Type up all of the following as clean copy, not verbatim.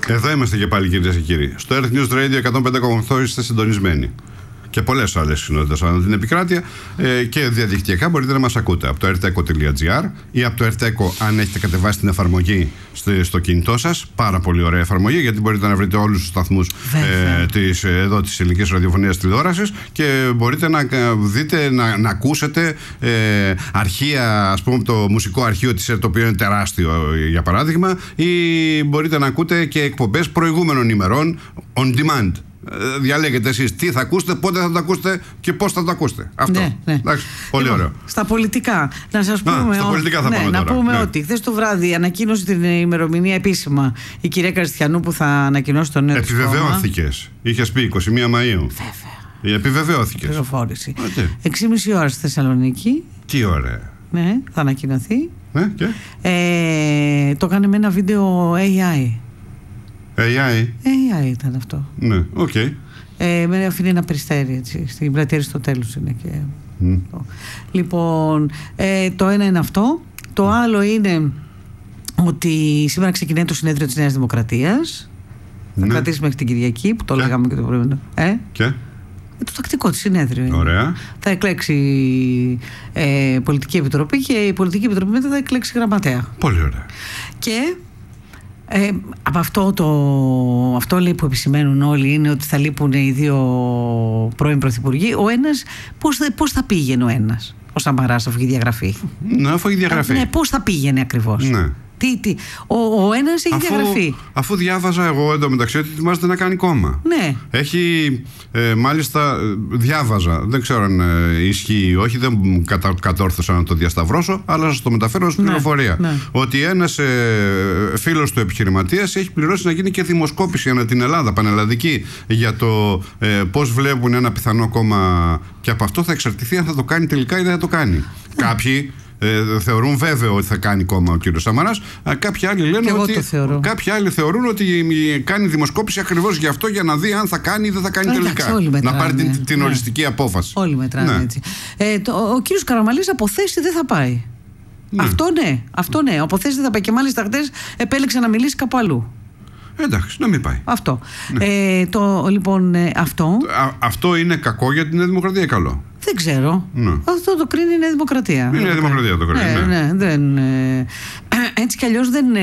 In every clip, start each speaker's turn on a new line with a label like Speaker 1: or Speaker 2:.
Speaker 1: Εδώ είμαστε και πάλι, κυρίες και κύριοι. Στο Earth News Radio 105,8 είστε συντονισμένοι. Και πολλές άλλες κοινότητες ανά την επικράτεια και διαδικτυακά μπορείτε να μας ακούτε από το rteco.gr ή από το rteco αν έχετε κατεβάσει την εφαρμογή στο κινητό σας. Πάρα πολύ ωραία εφαρμογή, γιατί μπορείτε να βρείτε όλους τους σταθμούς της ελληνικής ραδιοφωνίας τηλεόρασης και μπορείτε να δείτε, να ακούσετε αρχεία, ας πούμε το μουσικό αρχείο της ΕΡΤ, το οποίο είναι τεράστιο για παράδειγμα, ή μπορείτε να ακούτε και εκπομπές προηγούμενων ημερών on demand. Διαλέγετε εσείς τι θα ακούσετε, πότε θα το ακούσετε και πώς θα το ακούσετε. Αυτό.
Speaker 2: Ναι.
Speaker 1: Εντάξει, πολύ ωραίο.
Speaker 2: Στα πολιτικά. Να σας πούμε,
Speaker 1: στα πολιτικά θα πάμε
Speaker 2: να
Speaker 1: τώρα.
Speaker 2: πούμε ότι χθες το βράδυ ανακοίνωσε την ημερομηνία επίσημα η κυρία Καριστιανού που θα ανακοινώσει το νέο της κόμμα.
Speaker 1: Επιβεβαιώθηκες. Είχες πει 21 Μαΐου.
Speaker 2: Βέβαια.
Speaker 1: Επιβεβαιώθηκες.
Speaker 2: Πληροφόρηση. 6,5 ώρα στη Θεσσαλονίκη.
Speaker 1: Τι ωραία.
Speaker 2: Ναι, θα ανακοινωθεί.
Speaker 1: Και?
Speaker 2: Το έκανε με ένα βίντεο AI.
Speaker 1: AI
Speaker 2: ήταν αυτό.
Speaker 1: Ναι, οκ.
Speaker 2: Με αφήνει ένα περιστέρι έτσι, στην πλατεία Αριστοτέλους είναι και... Λοιπόν, το ένα είναι αυτό. Το άλλο είναι ότι σήμερα ξεκινάει το συνέδριο της Νέας Δημοκρατίας. Θα κρατήσει μέχρι την Κυριακή, που το λέγαμε και το προηγούμενο.
Speaker 1: Και?
Speaker 2: Το τακτικό της συνέδριο είναι.
Speaker 1: Ωραία.
Speaker 2: Θα εκλέξει πολιτική επιτροπή και η πολιτική επιτροπή μετά θα εκλέξει γραμματέα.
Speaker 1: Πολύ ωραία.
Speaker 2: Και από αυτό λέει που επισημαίνουν όλοι είναι ότι θα λείπουν οι δύο πρώην πρωθυπουργοί. Ο ένας, πώς θα πήγαινε ο ένας, ο Σαμαράς, αφού έχει διαγραφεί.
Speaker 1: Ναι, αφού έχει διαγραφεί.
Speaker 2: Ναι, πώς θα πήγαινε ακριβώς.
Speaker 1: Ναι.
Speaker 2: Ο ένας έχει διαγραφεί.
Speaker 1: Αφού διάβαζα εγώ εντωμεταξύ ότι ετοιμάζεται να κάνει κόμμα.
Speaker 2: Ναι.
Speaker 1: Έχει, μάλιστα, διάβαζα, δεν ξέρω αν ισχύει ή όχι, δεν κατόρθωσα να το διασταυρώσω, αλλά σας το μεταφέρω ως πληροφορία.
Speaker 2: Ναι.
Speaker 1: Ότι ένας φίλος του επιχειρηματίας έχει πληρώσει να γίνει και δημοσκόπηση ανά την Ελλάδα, πανελλαδική, για το πώς βλέπουν ένα πιθανό κόμμα, και από αυτό θα εξαρτηθεί αν θα το κάνει τελικά ή δεν θα το κάνει. Κάποιοι θεωρούν βέβαιο ότι θα κάνει κόμμα ο κύριος Σαμαράς. Κάποιοι άλλοι λένε κάποιοι άλλοι θεωρούν ότι κάνει δημοσκόπηση ακριβώς γι' αυτό, για να δει αν θα κάνει ή δεν θα κάνει τελικά. Να πάρει την οριστική απόφαση.
Speaker 2: Όλοι μετράνε έτσι. Ο κύριος Καραμανλής από θέση δεν θα πάει. Αυτό ναι. Από θέση δεν θα πάει. Και μάλιστα χτες επέλεξε να μιλήσει κάπου αλλού.
Speaker 1: Εντάξει, να μην πάει.
Speaker 2: Αυτό. Λοιπόν, αυτό.
Speaker 1: Αυτό είναι κακό για την Νέα Δημοκρατία ή καλό?
Speaker 2: Δεν ξέρω. Αυτό το κρίνει η Νέα Δημοκρατία.
Speaker 1: Η Νέα Δημοκρατία το κρίνει.
Speaker 2: Έτσι κι αλλιώς δεν.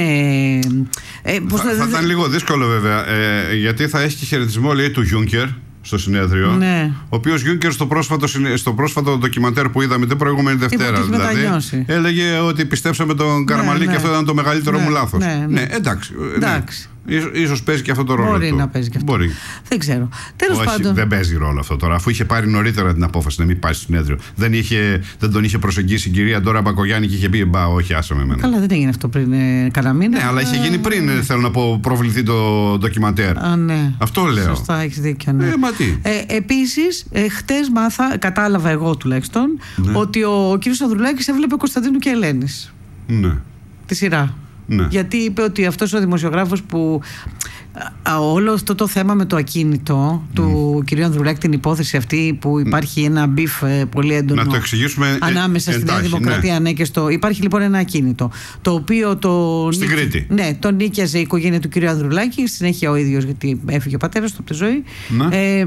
Speaker 1: Θα ήταν λίγο δύσκολο βέβαια, γιατί θα έχει και χαιρετισμό, λέει, του Γιούνκερ στο συνέδριο.
Speaker 2: Ναι.
Speaker 1: Ο οποίος Γιούνκερ στο πρόσφατο ντοκιμαντέρ που είδαμε την προηγούμενη Δευτέρα, δηλαδή, έλεγε ότι πιστέψαμε τον Καραμανλή και αυτό ήταν το μεγαλύτερο μου λάθος. Ναι, εντάξει. Ίσως παίζει και αυτό το ρόλο.
Speaker 2: Μπορεί να παίζει και αυτό. Δεν ξέρω. Τέλος πάντων.
Speaker 1: Δεν παίζει ρόλο αυτό τώρα, αφού είχε πάρει νωρίτερα την απόφαση να μην πάει στο συνέδριο. Δεν τον είχε προσεγγίσει η κυρία Ντόρα Μπακογιάννη και είχε πει όχι, άσε με εμένα.
Speaker 2: Καλά, δεν έγινε αυτό πριν κανένα μήνα.
Speaker 1: Ναι, αλλά είχε γίνει πριν, θέλω να πω, προβληθεί το ντοκιμαντέρ.
Speaker 2: Ναι.
Speaker 1: Αυτό λέω.
Speaker 2: Σωστά, έχεις δίκιο. Ναι. Επίσης, χτες κατάλαβα εγώ τουλάχιστον, ότι ο κύριος Ανδρουλάκης έβλεπε Κωνσταντίνου και Ελένης.
Speaker 1: Ναι.
Speaker 2: Τη σειρά.
Speaker 1: Ναι.
Speaker 2: Γιατί είπε ότι αυτός ο δημοσιογράφος που όλο αυτό το θέμα με το ακίνητο του κυρίου Ανδρουλάκη, την υπόθεση αυτή που υπάρχει ένα μπιφ πολύ έντονο,
Speaker 1: να το εξηγήσουμε
Speaker 2: ανάμεσα στη Νέα Δημοκρατία, ναι, και υπάρχει λοιπόν ένα ακίνητο το οποίο
Speaker 1: στην Κρήτη.
Speaker 2: Ναι, το νίκιαζε η οικογένεια του κυρίου Ανδρουλάκη, συνέχεια ο ίδιος, γιατί έφυγε ο πατέρας του από τη ζωή.
Speaker 1: Ναι.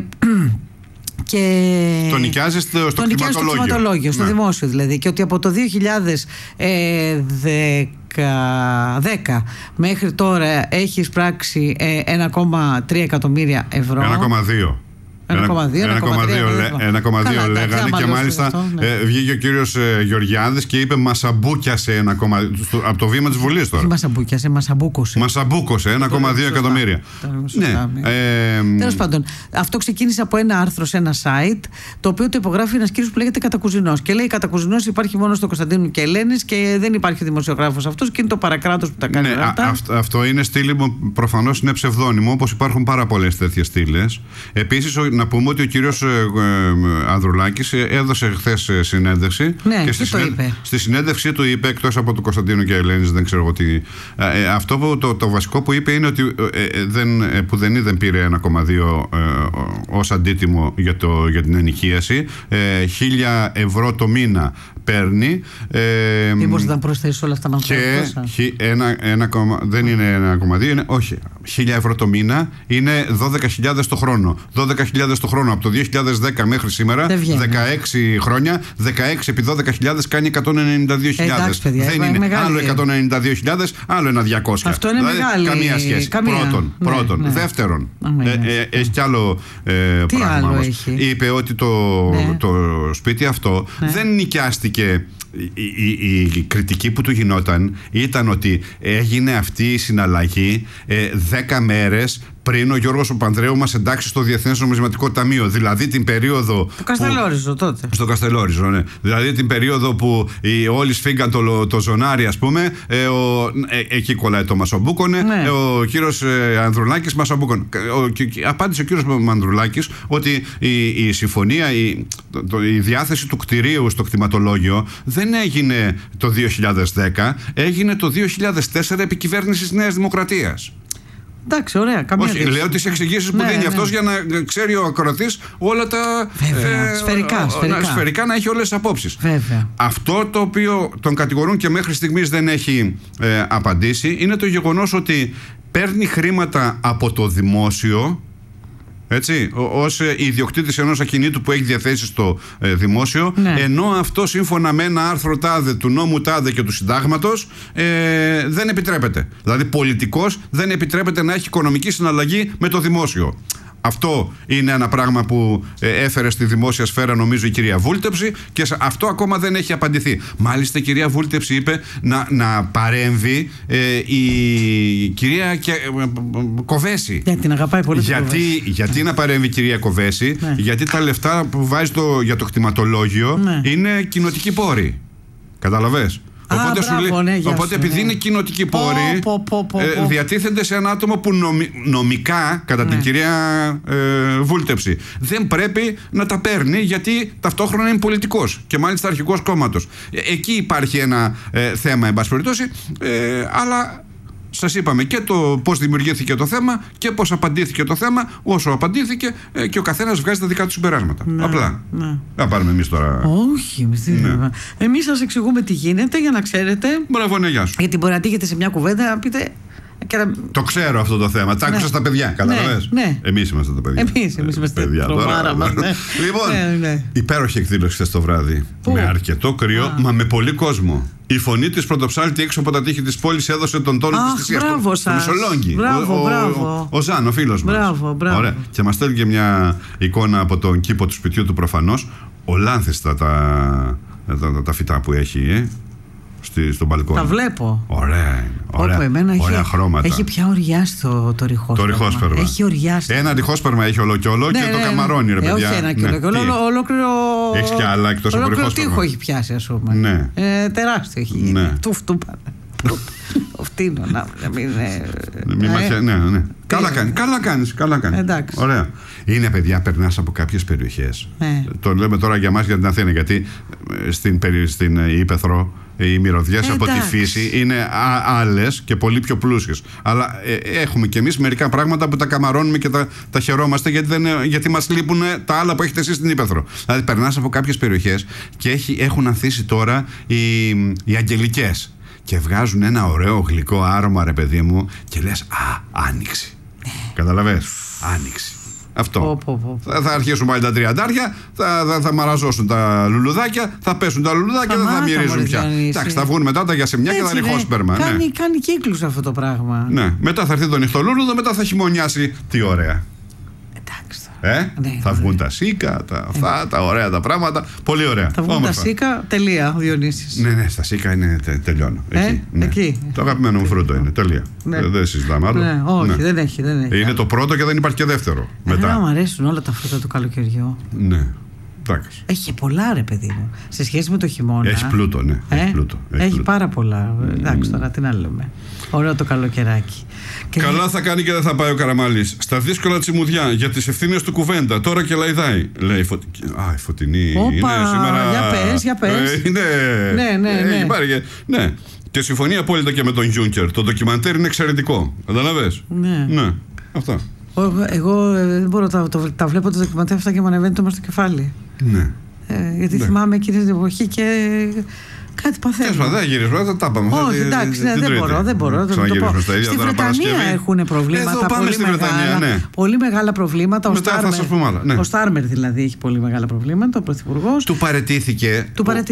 Speaker 2: Και
Speaker 1: το νοικιάζει στο κτηματολόγιο,
Speaker 2: στο δημόσιο δηλαδή, και ότι από το 2010 μέχρι τώρα έχει εισπράξει 1,3 εκατομμύρια ευρώ.
Speaker 1: 1,2 λέγανε, και μάλιστα βγήκε ο κύριος Γεωργιάδης και είπε μασαμπούκιασε 1,2 από το βήμα της Βουλής τώρα. Μασαμπούκωσε 1,2 εκατομμύρια.
Speaker 2: Τέλος πάντων, αυτό ξεκίνησε από ένα άρθρο σε ένα site, το οποίο το υπογράφει ένας κύριος που λέγεται Κατακουζινός. Και λέει: Κατακουζινός υπάρχει μόνο στο Κωνσταντίνου και Ελένης και δεν υπάρχει δημοσιογράφος αυτός, και είναι το παρακράτος που τα κάνει.
Speaker 1: Αυτό είναι στήλη, προφανώς είναι ψευδόνυμο, όπως υπάρχουν πάρα πολλές τέτοιες στήλες. Επίσης, να πούμε ότι ο κύριος Ανδρουλάκης έδωσε χθες συνέντευξη.
Speaker 2: Ναι,
Speaker 1: και στη συνέντευξή του είπε, εκτός από του Κωνσταντίνου και Ελένης, δεν ξέρω εγώ τι. Αυτό που το βασικό που είπε είναι ότι δεν πήρε 1,2 ως αντίτιμο για την ενοικίαση. 1.000 ευρώ το μήνα παίρνει.
Speaker 2: Μήπως δεν προσθέσεις όλα αυτά να
Speaker 1: και δεν είναι 1,2, είναι όχι. 1.000 ευρώ το μήνα είναι 12.000 το χρόνο. 12.000 το χρόνο από το 2010 μέχρι σήμερα, 16 χρόνια, 16 επί 12.000 κάνει 192.000. Δεν είναι μεγάλη, άλλο 192.000, άλλο ένα 200.
Speaker 2: Αυτό είναι δηλαδή, μεγάλη.
Speaker 1: Καμία σχέση. Πρώτον. Ναι. Δεύτερον, έχει κι άλλο πράγμα όμως. Είπε ότι το σπίτι αυτό δεν νοικιάστηκε. Η κριτική που του γινόταν ήταν ότι έγινε αυτή η συναλλαγή 10 μέρες πριν ο Γιώργος Παπανδρέου μας εντάξει στο Διεθνές Νομισματικό Ταμείο. Δηλαδή την περίοδο.
Speaker 2: Το Καστελόριζο τότε.
Speaker 1: Στο Καστελόριζο, ναι. Δηλαδή την περίοδο που όλοι σφίγγαν το ζωνάρι, ας πούμε. Εκεί κολλάει το Μασομπούκονε. Ναι. Ο κύριος Ανδρουλάκης Μασομπούκονε. Απάντησε ο κύριος Ανδρουλάκης ότι η συμφωνία, η διάθεση του κτηρίου στο κτηματολόγιο δεν έγινε το 2010, έγινε το 2004 επί κυβέρνησης Νέας Δημοκρατίας.
Speaker 2: Εντάξει, ωραία.
Speaker 1: Όχι, λέω τις εξηγήσεις που δίνει αυτός για να ξέρει ο ακροατής όλα τα.
Speaker 2: Βέβαια,
Speaker 1: σφαιρικά να έχει όλες τις απόψεις.
Speaker 2: Βέβαια.
Speaker 1: Αυτό το οποίο τον κατηγορούν και μέχρι στιγμής δεν έχει απαντήσει είναι το γεγονός ότι παίρνει χρήματα από το δημόσιο. Έτσι, ως ιδιοκτήτης ενός ακινήτου που έχει διαθέσει στο δημόσιο, ναι. Ενώ αυτό σύμφωνα με ένα άρθρο τάδε του νόμου τάδε και του συντάγματος δεν επιτρέπεται. Δηλαδή πολιτικός δεν επιτρέπεται να έχει οικονομική συναλλαγή με το δημόσιο. Αυτό είναι ένα πράγμα που έφερε στη δημόσια σφαίρα νομίζω η κυρία Βούλτεψη και αυτό ακόμα δεν έχει απαντηθεί. Μάλιστα η κυρία Βούλτεψη είπε να παρέμβει η κυρία Κοβέση.
Speaker 2: Γιατί την αγαπάει πολύ.
Speaker 1: Γιατί να παρέμβει η κυρία Κοβέση, ναι. Γιατί τα λεφτά που βάζει για το κτηματολόγιο, ναι. Είναι κοινοτικοί πόροι. Καταλαβες. Οπότε επειδή είναι κοινοτικοί πόροι, διατίθενται σε ένα άτομο που νομικά, κατά την κυρία Βούλτεψη, δεν πρέπει να τα παίρνει γιατί ταυτόχρονα είναι πολιτικός και μάλιστα αρχηγός κόμματος. Εκεί υπάρχει ένα θέμα, εν πάση περιπτώσει, αλλά σας είπαμε και το πώς δημιουργήθηκε το θέμα και πώς απαντήθηκε το θέμα, όσο απαντήθηκε και ο καθένας βγάζει τα δικά του συμπεράσματα. Ναι, απλά. Ναι. Να πάρουμε εμείς τώρα.
Speaker 2: Όχι, ναι. Εμείς σας εξηγούμε τι γίνεται για να ξέρετε.
Speaker 1: Μπράβο, ναι, γεια σου.
Speaker 2: Γιατί μπορεί να τύχετε σε μια κουβέντα να πείτε.
Speaker 1: Το ξέρω αυτό το θέμα. Τα άκουσα στα παιδιά. Καταλαβαίνεις.
Speaker 2: Ναι.
Speaker 1: Εμείς είμαστε τα παιδιά.
Speaker 2: Εμείς είμαστε τα παιδιά.
Speaker 1: Λοιπόν, υπέροχη εκδήλωση χθες το βράδυ. Με αρκετό κρύο, μα με πολύ κόσμο. Η φωνή της πρωτοψάλτη έξω από τα τείχη της πόλης έδωσε τον τόνο της θυσίας. Στο Μεσολόγγι. Ο Ζαν, ο φίλος μας.
Speaker 2: Μπράβο.
Speaker 1: Ωραία. Και μας στέλνει και μια εικόνα από τον κήπο του σπιτιού του προφανώς. Ολάνθιστα τα φυτά που έχει. Στο μπαλκόνι.
Speaker 2: Τα βλέπω.
Speaker 1: Ωραία χρώματα.
Speaker 2: Έχει πια οριάσει το ριχόσπερμα.
Speaker 1: Το ριχόσπερμα.
Speaker 2: Έχει οριάσει.
Speaker 1: Ένα ριχόσπερμα έχει όλο και όλο και το καμαρώνει, ρε παιδιά.
Speaker 2: Όχι ένα και όλο και όλο. Ολόκληρο.
Speaker 1: Έχει κι άλλα εκτός από ριχόσπερμα.
Speaker 2: Ολόκληρο τείχο έχει πιάσει, ας πούμε.
Speaker 1: Ναι.
Speaker 2: Τεράστιο έχει γίνει.
Speaker 1: Ναι.
Speaker 2: Τούφτου πάνε. Φτύνω να μην
Speaker 1: είναι. Ναι. Καλά κάνεις.
Speaker 2: Εντάξει.
Speaker 1: Ωραία. Είναι, παιδιά, περνάς από κάποιες περιοχές. Το λέμε τώρα για μας για την Αθήνα, γιατί στην Ήπεθρο οι μυρωδιές από τη φύση είναι άλλες και πολύ πιο πλούσιες. Αλλά έχουμε κι εμείς μερικά πράγματα που τα καμαρώνουμε και τα χαιρόμαστε γιατί μας λείπουν τα άλλα που έχετε εσείς στην Ήπεθρο. Δηλαδή περνάς από κάποιες περιοχές και έχουν ανθίσει τώρα οι αγγελικές. Και βγάζουν ένα ωραίο γλυκό άρωμα, ρε παιδί μου, και λες άνοιξη. Καταλαβες, άνοιξη. Αυτό. Θα αρχίσουν πάλι τα τριαντάρια, θα μαραζώσουν τα λουλουδάκια, θα πέσουν τα λουλουδάκια, δεν θα μυρίζουν πια. Εντάξει, θα βγουν μετά τα γιασεμιά και τα ριχόσπερμα.
Speaker 2: Κάνει κύκλους αυτό το πράγμα.
Speaker 1: Ναι, μετά θα έρθει το νυχτολούλουδο, μετά θα χειμωνιάσει. Τι ωραία. Θα βγουν τα σίκα, τα ωραία τα πράγματα. Πολύ ωραία.
Speaker 2: Θα βγουν τα σίκα, τελεία, Διονύσης.
Speaker 1: Ναι, στα σίκα είναι τελειώνω. Εκεί. Το αγαπημένο μου φρούτο είναι. Τελεία. Δεν συζητάμε άλλο.
Speaker 2: Όχι, δεν έχει.
Speaker 1: Είναι το πρώτο και δεν υπάρχει και δεύτερο.
Speaker 2: Εμένα μου αρέσουν όλα τα φρούτα του καλοκαιριού.
Speaker 1: Ναι.
Speaker 2: Έχει πολλά, ρε παιδί μου. Σε σχέση με το χειμώνα.
Speaker 1: Έχει πλούτο, ναι.
Speaker 2: Έχει πάρα πολλά. Εντάξει, τώρα τι να λέμε. Ωραίο το καλοκαιράκι.
Speaker 1: Καλά θα κάνει και δεν θα πάει ο Καραμάλης. Στα δύσκολα τσιμουδιά για τις ευθύνες του κουβέντα. Τώρα και λαϊδάει. Λέει η Φωτεινή. Είναι σήμερα.
Speaker 2: Για πες.
Speaker 1: Ναι. Και συμφωνεί απόλυτα και με τον Γιούνκερ. Το ντοκιμαντέρ είναι εξαιρετικό. Καταλαβες.
Speaker 2: Ναι.
Speaker 1: Αυτά.
Speaker 2: Εγώ δεν μπορώ, τα βλέπω τα ντοκιμαντέρ αυτά και μου ανεβαίνει το μας στο κεφάλι.
Speaker 1: Ναι.
Speaker 2: Γιατί θυμάμαι εκείνη την εποχή και Κάτι παθαίνω.
Speaker 1: Δεν γυρίζουμε, δεν τα είπαμε.
Speaker 2: Όχι, εντάξει, δεν μπορώ. Στη Βρετανία έχουν προβλήματα. Πολύ μεγάλα προβλήματα. Ο Στάρμερ δηλαδή έχει πολύ μεγάλα προβλήματα. Ο πρωθυπουργός.
Speaker 1: Του παραιτήθηκε.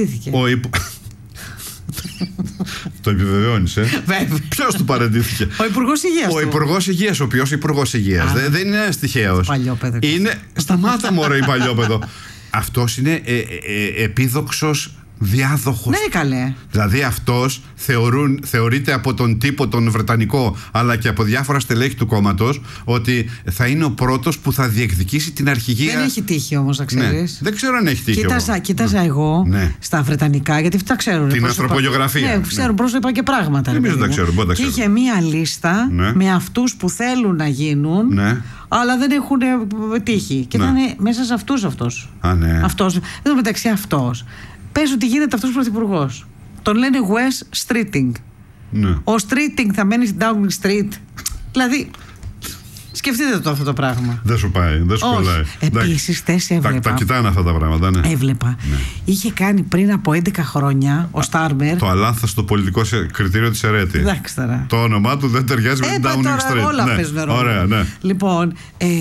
Speaker 1: Το επιβεβαιώνεις, Ποιος του παραιτήθηκε?
Speaker 2: Ο Υπουργός Υγείας.
Speaker 1: Ο Υπουργός Υγείας. Ο οποίος Υπουργός Υγείας δεν είναι ένας τυχαίος. Σταμάτα μωρέ, η παλιόπαιδο. Αυτός είναι επίδοξος διάδοχος.
Speaker 2: Ναι, καλέ.
Speaker 1: Δηλαδή αυτός θεωρείται από τον τύπο τον Βρετανικό, αλλά και από διάφορα στελέχη του κόμματος, ότι θα είναι ο πρώτος που θα διεκδικήσει την αρχηγία.
Speaker 2: Δεν έχει τύχει όμως, να ξέρεις.
Speaker 1: Ναι. Δεν ξέρω αν έχει τύχει.
Speaker 2: Κοίταζα εγώ στα βρετανικά, γιατί αυτά ξέρουν.
Speaker 1: Την ανθρωπογεωγραφία.
Speaker 2: Ναι, ξέρουν πρόσωπα και πράγματα.
Speaker 1: Εμείς δεν τα ξέρουμε.
Speaker 2: Και είχε μία λίστα με αυτούς που θέλουν να γίνουν.
Speaker 1: Ναι.
Speaker 2: Αλλά δεν έχουν τύχει. Και ήταν μέσα σε αυτούς. Αυτός. Εδώ μεταξύ αυτός. Πες ότι γίνεται αυτός πρωθυπουργός. Τον λένε West Streeting.
Speaker 1: Ναι.
Speaker 2: Ο Streeting θα μένει στην Downing Street. Δηλαδή, σκεφτείτε το αυτό το πράγμα.
Speaker 1: Δεν σου πάει, δεν σου κολλάει.
Speaker 2: Επίσης, χθες έβλεπα.
Speaker 1: Τα κοιτάνε αυτά τα πράγματα, ναι.
Speaker 2: Έβλεπα. Ναι. Είχε κάνει πριν από 11 χρόνια ο Στάρμερ.
Speaker 1: Το αλάνθαστο πολιτικό κριτήριο της αιρέτη.
Speaker 2: Εντάξει τώρα.
Speaker 1: Το όνομά του δεν ταιριάζει με την Downing Street.
Speaker 2: Όλα παίζουν ρόλο.
Speaker 1: Ωραία, ναι.
Speaker 2: Λοιπόν,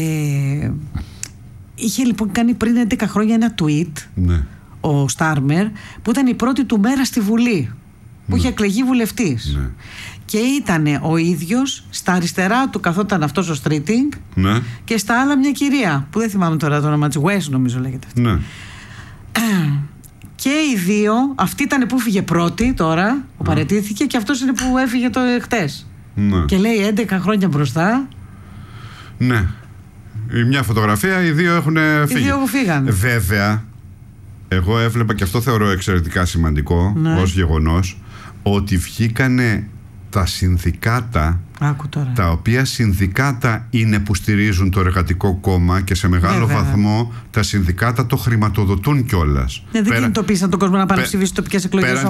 Speaker 2: είχε λοιπόν κάνει πριν 11 χρόνια ένα tweet.
Speaker 1: Ναι.
Speaker 2: Ο Στάρμερ, που ήταν η πρώτη του μέρα στη Βουλή, που είχε εκλεγεί βουλευτής.
Speaker 1: Ναι.
Speaker 2: Και ήταν ο ίδιος, στα αριστερά του καθόταν αυτός ο Streeting,
Speaker 1: ναι.
Speaker 2: Και στα άλλα μια κυρία, που δεν θυμάμαι τώρα το όνομα της, West νομίζω λέγεται αυτή.
Speaker 1: Ναι.
Speaker 2: Και οι δύο, αυτή ήταν που έφυγε πρώτη τώρα, που παραιτήθηκε, και αυτός είναι που έφυγε χτες.
Speaker 1: Ναι.
Speaker 2: Και λέει 11 χρόνια μπροστά.
Speaker 1: Ναι. Η μια φωτογραφία, οι δύο έχουν φύγει.
Speaker 2: Οι δύο που φύγαν.
Speaker 1: Βέβαια, εγώ έβλεπα, και αυτό θεωρώ εξαιρετικά σημαντικό, ως γεγονός, ότι βγήκανε τα συνδικάτα, τα οποία συνδικάτα είναι που στηρίζουν το Εργατικό Κόμμα, και σε μεγάλο βαθμό τα συνδικάτα το χρηματοδοτούν κιόλας.
Speaker 2: Δεν κινητοποίησαν τον κόσμο να πάνε να ψηφίσει τοπικές εκλογές.
Speaker 1: Πέραν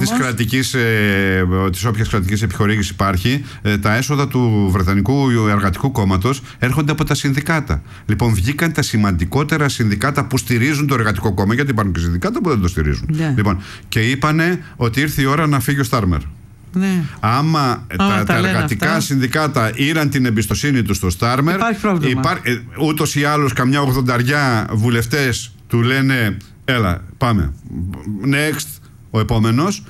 Speaker 1: της όποιας κρατικής επιχορήγησης υπάρχει, τα έσοδα του Βρετανικού Εργατικού Κόμματος έρχονται από τα συνδικάτα. Λοιπόν, βγήκαν τα σημαντικότερα συνδικάτα που στηρίζουν το Εργατικό Κόμμα, γιατί υπάρχουν και συνδικάτα που δεν το στηρίζουν. Λοιπόν, και είπανε ότι ήρθε η ώρα να φύγει ο Στάρμερ.
Speaker 2: Ναι.
Speaker 1: Άμα τα εργατικά συνδικάτα ήραν την εμπιστοσύνη τους στο Στάρμερ, ούτως ή άλλως καμιά 80 βουλευτές του λένε έλα πάμε next, ο επόμενος,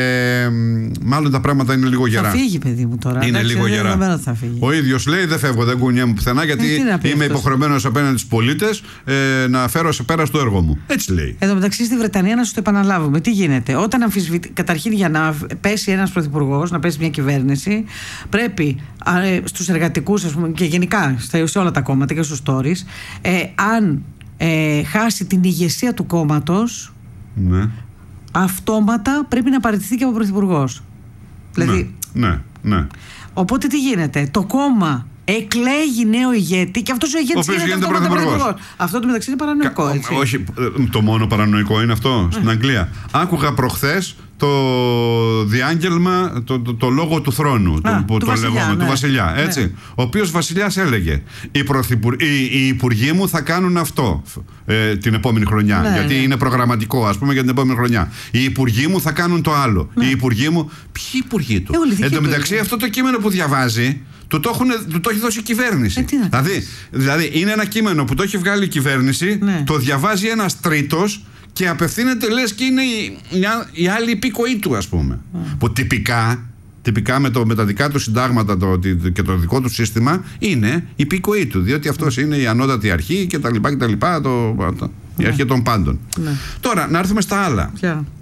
Speaker 1: μάλλον τα πράγματα είναι λίγο γερά.
Speaker 2: Θα φύγει, παιδί μου, τώρα.
Speaker 1: Είναι λίγο γερά. Ο ίδιος λέει δεν φεύγω, δεν κουνιέμαι πουθενά, γιατί είμαι υποχρεωμένος απέναντι στους πολίτες να φέρω σε πέρα στο έργο μου. Έτσι λέει.
Speaker 2: Εδώ μεταξύ στη Βρετανία, να σου το επαναλάβουμε, τι γίνεται. Όταν καταρχήν, για να πέσει ένας πρωθυπουργός, να πέσει μια κυβέρνηση, πρέπει στους εργατικούς, ας πούμε, και γενικά σε όλα τα κόμματα και στους Tories, αν χάσει την ηγεσία του κόμματος,
Speaker 1: ναι,
Speaker 2: αυτόματα πρέπει να παραιτηθεί και από πρωθυπουργός. Δηλαδή,
Speaker 1: ναι.
Speaker 2: Οπότε τι γίνεται, το κόμμα εκλέγει νέο ηγέτη και αυτός ο ηγέτης γίνεται πρωθυπουργός. Αυτό το μεταξύ είναι παρανοϊκό, έτσι.
Speaker 1: Όχι, το μόνο παρανοϊκό είναι αυτό στην Αγγλία. Άκουγα προχθές το διάγγελμα, το λόγο του θρόνου, του βασιλιά, έτσι. Ναι. Ο οποίος βασιλιάς έλεγε οι υπουργοί μου θα κάνουν αυτό την επόμενη χρονιά, ναι, γιατί είναι προγραμματικό, ας πούμε, για την επόμενη χρονιά. Οι υπουργοί μου θα κάνουν το άλλο, ναι. Οι υπουργοί μου, ποιοι υπουργοί του? Εν τω μεταξύ, αυτό το κείμενο που διαβάζει του το έχει δώσει η κυβέρνηση. Δηλαδή είναι ένα κείμενο που το έχει βγάλει η κυβέρνηση, ναι. Το διαβάζει ένας τρίτος και απευθύνεται, λες, και είναι η άλλη υπήκοή του, ας πούμε. Που τυπικά με τα δικά του συντάγματα και το δικό του σύστημα είναι υπήκοή του, διότι αυτός είναι η ανώτατη αρχή και τα λοιπά, η αρχή των πάντων. Ναι. Τώρα, να έρθουμε στα άλλα.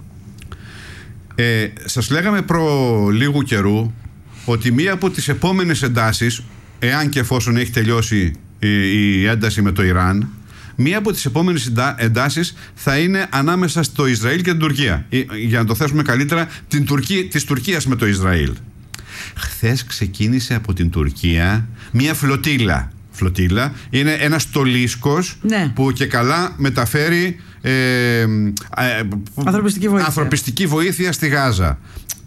Speaker 1: Σας λέγαμε προ λίγου καιρού ότι μία από τις επόμενες εντάσεις, εάν και εφόσον έχει τελειώσει η ένταση με το Ιράν, μία από τις επόμενες εντάσεις θα είναι ανάμεσα στο Ισραήλ και την Τουρκία. Για να το θέσουμε καλύτερα, της Τουρκίας με το Ισραήλ. Χθες ξεκίνησε από την Τουρκία μία φλωτίλα. Είναι ένας στολίσκος, ναι, που και καλά μεταφέρει ανθρωπιστική βοήθεια στη Γάζα.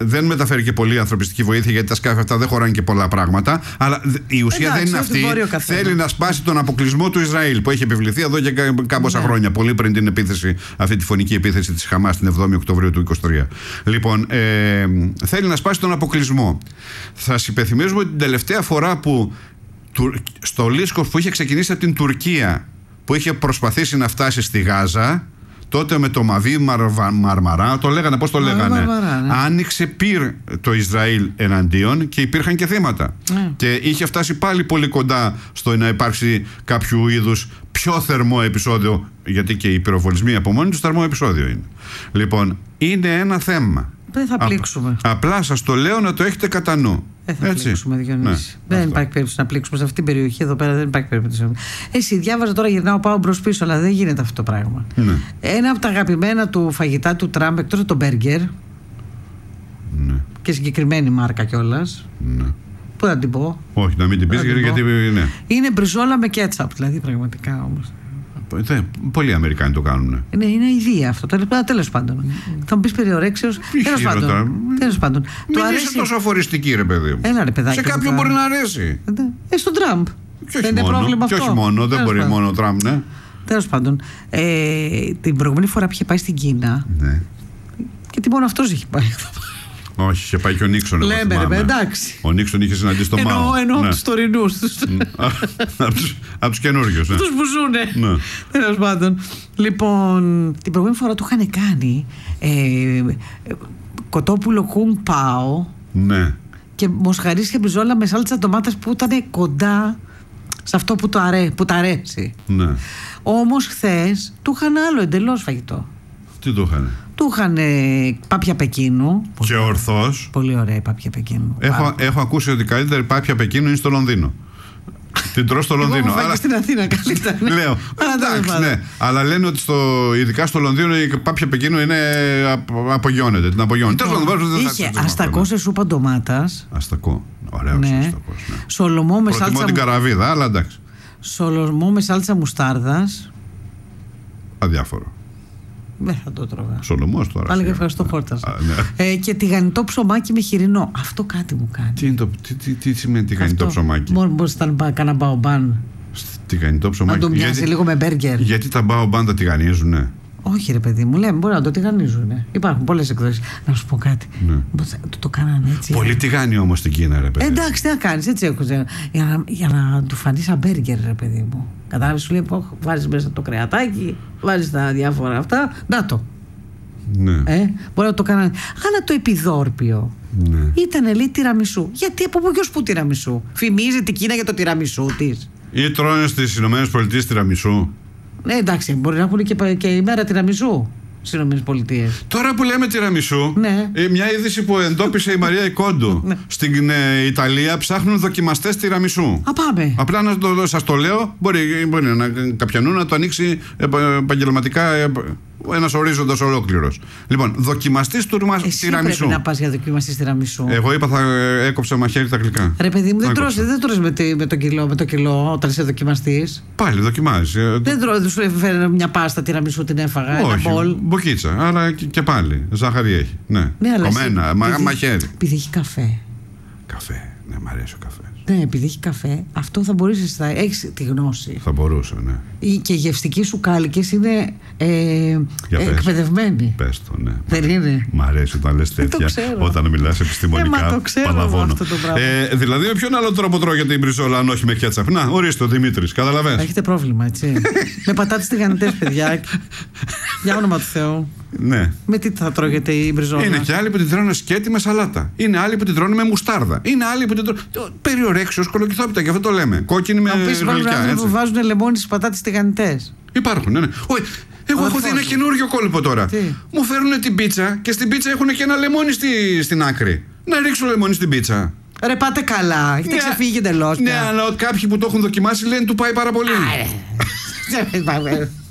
Speaker 1: δεν μεταφέρει και πολύ ανθρωπιστική βοήθεια, γιατί τα σκάφη αυτά δεν χωράνε και πολλά πράγματα. Αλλά η ουσία δεν είναι αυτή. Θέλει να σπάσει τον αποκλεισμό του Ισραήλ που έχει επιβληθεί εδώ και κάμποσα χρόνια. Πολύ πριν την επίθεση, αυτή τη φωνική επίθεση της Χαμάς την 7η Οκτωβρίου του 2023. Λοιπόν, θέλει να σπάσει τον αποκλεισμό. Θα σας υπενθυμίζουμε ότι την τελευταία φορά που στο Λίσκοφ, που είχε ξεκινήσει από την Τουρκία, που είχε προσπαθήσει να φτάσει στη Γάζα, τότε με το Μαβί Μαρμαρά, το λέγανε, πώς το λέγανε, ναι. Άνοιξε πυρ το Ισραήλ εναντίον και υπήρχαν και θύματα. Και είχε φτάσει πάλι πολύ κοντά στο να υπάρξει κάποιο είδους πιο θερμό επεισόδιο, γιατί και οι πυροβολισμοί από μόνοι τους θερμό επεισόδιο είναι. Λοιπόν, είναι ένα θέμα.
Speaker 2: Δεν θα πλήξουμε.
Speaker 1: Απλά σας το λέω να το έχετε κατά νου.
Speaker 2: Δεν θα πλήξουμε, Διονύση. Ναι, δεν υπάρχει περίπτωση να πλήξουμε σε αυτή την περιοχή εδώ πέρα. Δεν υπάρχει περίπτωση. Εσύ διάβαζα τώρα, γυρνάω, πάω μπρος-πίσω, αλλά δεν γίνεται αυτό το πράγμα. Ναι. Ένα από τα αγαπημένα του φαγητά του Τραμπ, εκτός από το μπέργκερ. Ναι. Και συγκεκριμένη μάρκα κιόλας. Ναι. Πού να την πω. Όχι, να μην την πεις, γιατί. Ναι. Είναι μπριζόλα με κέτσαπ, δηλαδή πραγματικά όμως.
Speaker 1: Πολλοί Αμερικάνοι το κάνουν.
Speaker 2: Είναι ιδέα αυτό. Τέλος πάντων. Θα μου πεις περιορέξεως. Τέλος πάντων.
Speaker 1: Μην είσαι τόσο αφοριστική, ρε παιδί μου.
Speaker 2: Έλα, ρε παιδάκι.
Speaker 1: Σε κάποιον μπορεί να αρέσει.
Speaker 2: Στον Τραμπ. Δεν είναι πρόβλημα αυτό.
Speaker 1: Και όχι μόνο. Δεν μπορεί μόνο ο Τραμπ, ναι.
Speaker 2: Τέλος πάντων. Την προηγούμενη φορά που είχε πάει στην Κίνα. Ναι. Γιατί μόνο αυτός είχε πάει.
Speaker 1: Όχι, είχε πάει και ο Νίξον.
Speaker 2: Λέμε, ρε, εντάξει.
Speaker 1: Ο Νίξον είχε συναντήσει τον Μάο.
Speaker 2: Εννοώ από τους τωρινούς.
Speaker 1: Από τους καινούριους.
Speaker 2: Τους που ζουνε. Τέλος πάντων. Λοιπόν, την προηγούμενη φορά του είχαν κάνει κοτόπουλο Kung Pao.
Speaker 1: Ναι.
Speaker 2: Και μοσχαρίσια μπριζόλα με σάλτσα ντομάτας που ήταν κοντά σε αυτό που του αρέσει. Ναι. Όμως χθες του είχαν άλλο εντελώς φαγητό.
Speaker 1: Τι του είχαν?
Speaker 2: Του είχαν πάπια Πεκίνου.
Speaker 1: Και ορθώς.
Speaker 2: Πολύ ωραία η πάπια Πεκίνου.
Speaker 1: Έχω ακούσει ότι η καλύτερη πάπια Πεκίνου είναι στο Λονδίνο. Την τρως στο Λονδίνο.
Speaker 2: Αλλά στην Αθήνα καλύτερα.
Speaker 1: Λέω. Εντάξει, ναι. Αλλά λένε ότι ειδικά στο Λονδίνο η πάπια Πεκίνου απογειώνεται. Την απογειώνεται.
Speaker 2: Είχε αστακό σε σούπα ντομάτας.
Speaker 1: Αστακό. Ωραίος αστακός.
Speaker 2: Σολομό με σάλτσα.
Speaker 1: Προτιμώ την καραβίδα, αλλά εντάξει.
Speaker 2: Σολομό με σάλτσα μουστάρδας.
Speaker 1: Αδιάφορο.
Speaker 2: Δεν θα το τρώγα.
Speaker 1: Σολομός τώρα.
Speaker 2: Πάλι και ευχαριστώ, χόρτασα. Ναι. Και τηγανιτό ψωμάκι με χοιρινό. Αυτό κάτι μου κάνει.
Speaker 1: Τι σημαίνει τηγανιτό ψωμάκι?
Speaker 2: Μόνο μπορείς να κάνα μπαομπάν.
Speaker 1: Τηγανιτό ψωμάκι.
Speaker 2: Να το μοιάζει λίγο με μπέργκερ.
Speaker 1: Γιατί τα μπαομπάν τα τηγανίζουνε?
Speaker 2: Όχι, ρε παιδί μου, λέμε μπορεί να το τηγανίζουνε. Υπάρχουν πολλές εκδόσεις. Να σου πω κάτι. Ναι. Το κάνανε έτσι.
Speaker 1: Πολύ τηγάνι όμως στην Κίνα, ρε παιδί.
Speaker 2: Εντάξει, τι να κάνεις, έτσι έχω. Για να του φανεί σαν μπέργκερ, ρε παιδί μου. Κατάλαβες, σου λέει, βάζεις μέσα το κρεατάκι, βάζεις τα διάφορα αυτά. Να το. Ναι. Μπορεί να το κάνανε. Αλλά το επιδόρπιο ήταν, λέει, τυραμισού. Γιατί από ποιος που τυραμισού? Φημίζει την Κίνα για το τυραμισού της.
Speaker 1: Ή τρώνε στις ΗΠΑ τυραμισού.
Speaker 2: Ναι, εντάξει, μπορεί να έχουν και ημέρα τυραμισού στις ΗΠΑ.
Speaker 1: Τώρα που λέμε τυραμισού, ναι. Μια είδηση που εντόπισε η Μαρία Ικόντου. Ναι. Στην Ιταλία ψάχνουν δοκιμαστές τυραμισού.
Speaker 2: Πάμε.
Speaker 1: Απλά σας το λέω, μπορεί να καπιανού να το ανοίξει επαγγελματικά ένας ορίζοντας ολόκληρος. Λοιπόν, δοκιμαστής τυραμισού.
Speaker 2: Εσύ πρέπει να πας για δοκιμαστής τυραμισού.
Speaker 1: Εγώ είπα θα έκοψα μαχαίρι τα γλυκά.
Speaker 2: Ρε παιδί μου, δεν τρως με το κιλό όταν είσαι δοκιμαστής.
Speaker 1: Πάλι δοκιμάζεις.
Speaker 2: Δεν σου έφερε μια πάστα τυραμισού, την έφαγα.
Speaker 1: Όχι, μποκίτσα, αλλά και πάλι. Ζάχαρη έχει. Ναι, κομμένα, μαχαίρι.
Speaker 2: Επειδή έχει καφέ.
Speaker 1: Καφέ, ναι, μ' αρέσει ο καφέ.
Speaker 2: Ναι, επειδή έχει καφέ, αυτό θα μπορείς να έχεις τη γνώση.
Speaker 1: Θα μπορούσε, ναι.
Speaker 2: Και οι γευστικοί σου κάλικες είναι εκπαιδευμένοι.
Speaker 1: Πες το, ναι.
Speaker 2: Δεν είναι?
Speaker 1: Μ' αρέσει όταν λες τέτοια, όταν μιλάς επιστημονικά. Παλαβώνω. Δηλαδή, με ποιον άλλο τρόπο τρώγεται η μπριζόλα, αν όχι με κέτσαπ? Να, ορίστε ο Δημήτρης, καταλαβαίνεις.
Speaker 2: Έχετε πρόβλημα, έτσι. Με πατάτες τηγανιτές, παιδιά. Για όνομα του Θεού.
Speaker 1: Ναι.
Speaker 2: Με τι θα τρώγεται η μπριζόλα?
Speaker 1: Είναι και άλλοι που την τρώνε σκέτη με σαλάτα. Είναι άλλοι που την τρώνε με μουστάρδα. Είναι άλλοι που την τρώνε. Περιορέξεως κολοκυθόπιτα, και αυτό το λέμε. Κόκκινη με γλυκιά.
Speaker 2: Που βάζουν λεμόνι στις πατάτες τηγανιτές.
Speaker 1: Υπάρχουν, ναι. Όχι. Εγώ έχω δει ένα καινούριο κόλπο τώρα.
Speaker 2: Τι?
Speaker 1: Μου φέρουν την πίτσα και στην πίτσα έχουν και ένα λεμόνι στην άκρη. Να ρίξω λεμόνι στην πίτσα.
Speaker 2: Ρε, πάτε καλά. Έχετε ξεφύγει εντελώς.
Speaker 1: Ναι, αλλά κάποιοι που το έχουν δοκιμάσει λένε του πάει πάρα πολύ.